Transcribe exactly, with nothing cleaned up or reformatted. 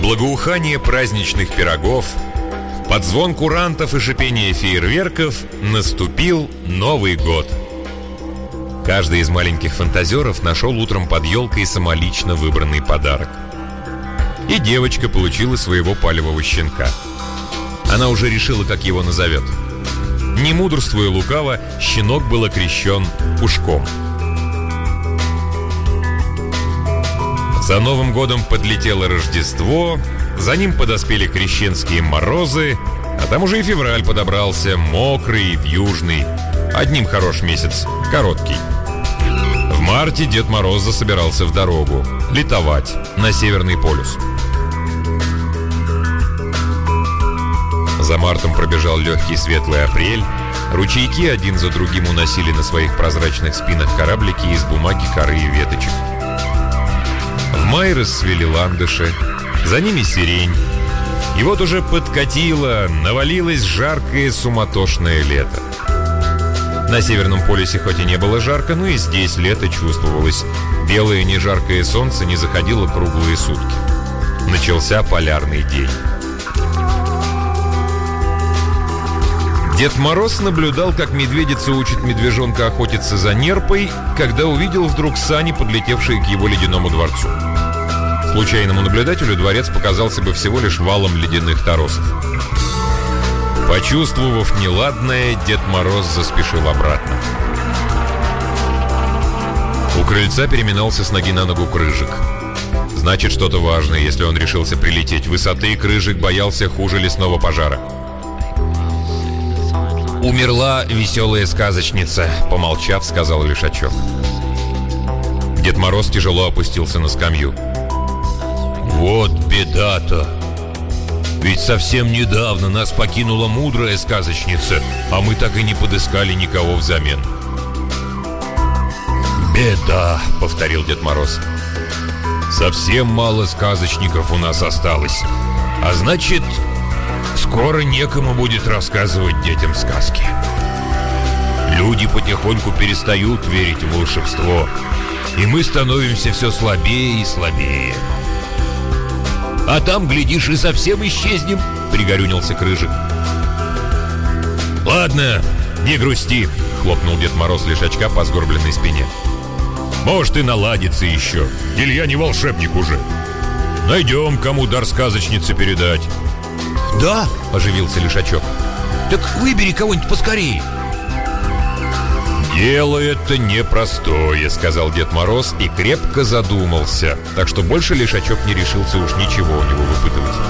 благоухание праздничных пирогов, под звон курантов и шипение фейерверков наступил Новый год. Каждый из маленьких фантазеров нашел утром под елкой самолично выбранный подарок. И девочка получила своего палевого щенка. Она уже решила, как его назовет. Не мудрствуя лукаво, щенок был окрещен Пушком. За Новым годом подлетело Рождество, за ним подоспели крещенские морозы, а там уже и февраль подобрался, мокрый и вьюжный. Одним хорош месяц, короткий. В марте Дед Мороз засобирался в дорогу, летовать на Северный полюс. За мартом пробежал легкий светлый апрель. Ручейки один за другим уносили на своих прозрачных спинах кораблики из бумаги, коры и веточек. В мае расцвели ландыши, за ними сирень. И вот уже подкатило, навалилось жаркое суматошное лето. На Северном полюсе хоть и не было жарко, но и здесь лето чувствовалось. Белое нежаркое солнце не заходило круглые сутки. Начался полярный день. Дед Мороз наблюдал, как медведица учит медвежонка охотиться за нерпой, когда увидел вдруг сани, подлетевшие к его ледяному дворцу. Случайному наблюдателю дворец показался бы всего лишь валом ледяных торосов. Почувствовав неладное, Дед Мороз заспешил обратно. У крыльца переминался с ноги на ногу Крыжик. Значит, что-то важное, если он решился прилететь. Высоты Крыжик боялся хуже лесного пожара. «Умерла веселая сказочница», — помолчав, сказал Лишачок. Дед Мороз тяжело опустился на скамью. «Вот беда-то! Ведь совсем недавно нас покинула мудрая сказочница, а мы так и не подыскали никого взамен». «Беда», — повторил Дед Мороз. «Совсем мало сказочников у нас осталось, а значит, скоро некому будет рассказывать детям сказки. Люди потихоньку перестают верить в волшебство, и мы становимся все слабее и слабее. А там, глядишь, и совсем исчезнем», — пригорюнился Крыжик. «Ладно, не грусти», — хлопнул Дед Мороз Лишачка по сгорбленной спине. «Может, и наладится еще. Или я не волшебник уже. Найдем, кому дар сказочницы передать». «Да», — оживился Лишачок. «Так выбери кого-нибудь поскорее». «Дело это непростое», — сказал Дед Мороз и крепко задумался, так что больше Лишачок не решился уж ничего у него выпытывать.